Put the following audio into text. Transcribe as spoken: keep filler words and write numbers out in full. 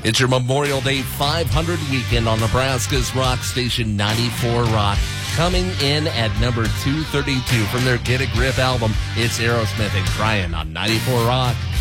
It's your Memorial Day five hundred weekend on Nebraska's rock station ninety-four Rock. Coming in at number two thirty-two from their Get a Grip album, it's Aerosmith and Crying on ninety-four Rock.